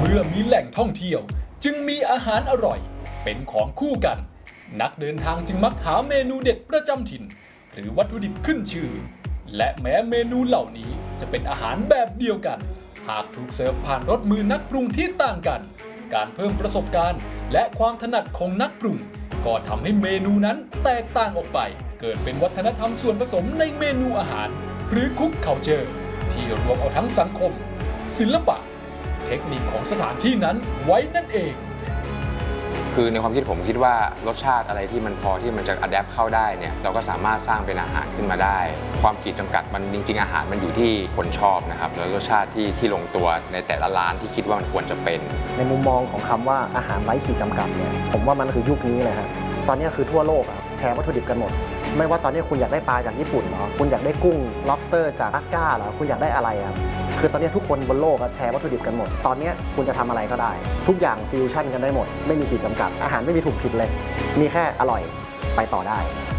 มื่อมีแหล่งท่องเที่ยวจึงมีอาหารอร่อยเป็นของคู่กันนักเดินทางจึงมักหาเมนูเด็ดประจำถิ่นหรือวัตถุดิบขึ้นชื่อและแม้เมนูเหล่านี้จะเป็นอาหารแบบเดียวกันหากถูกเสิร์ฟผ่านรสมือนักปรุงที่ต่างกันการเพิ่มประสบการณ์และความถนัดของนักปรุงก็ทำให้เมนูนั้นแตกต่างออกไปเกิดเป็นวัฒนธรรมส่วนผสมในเมนูอาหารหรือคุกเคาเจอร์ที่รวมเอาทั้งสังคมศิลปะเทคนิคของสถานที่นั้นไว้นั่นเองคือในความคิดผมคิดว่ารสชาติอะไรที่มันพอที่มันจะอัดแอปเข้าได้เนี่ยเราก็สามารถสร้างเป็นอาหารขึ้นมาได้ความขีดจำกัดมันจริงๆอาหารมันอยู่ที่คนชอบนะครับแล้วรสชาติที่ลงตัวในแต่ละร้านที่คิดว่ามันควรจะเป็นในมุมมองของคำว่าอาหารไร้ขีดจำกัดเนี่ยผมว่ามันคือยุคนี้เลยครับตอนนี้คือทั่วโลกแชร์วัตถุดิบกันหมดไม่ว่าตอนนี้คุณอยากได้ปลาจากญี่ปุ่นเหรอคุณอยากได้กุ้ง lobster จากอลาสก้าเหรอคุณอยากได้อะไรครับคือตอนนี้ทุกคนบนโลกแชร์วัตถุดิบกันหมดตอนนี้คุณจะทำอะไรก็ได้ทุกอย่างฟิวชั่นกันได้หมดไม่มีขีดจำกัดอาหารไม่มีถูกผิดเลยมีแค่อร่อยไปต่อได้